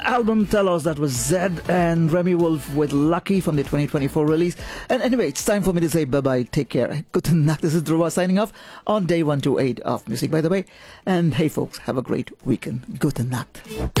album Tell Us. That was Zed and Remy Wolf with Lucky from the 2024 release. And anyway, it's time for me to say bye-bye. Take care. Good night. This is Dhruva signing off on day 128 of Music by the Way. And hey folks, have a great weekend. Good night.